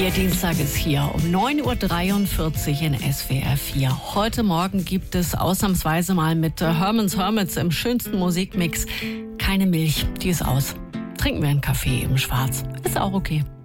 Ihr Dienstag ist hier um 9.43 Uhr in SWR 4. Heute Morgen gibt es ausnahmsweise mal mit Herman's Hermits im schönsten Musikmix keine Milch, die ist aus. Trinken wir einen Kaffee im Schwarz, ist auch okay.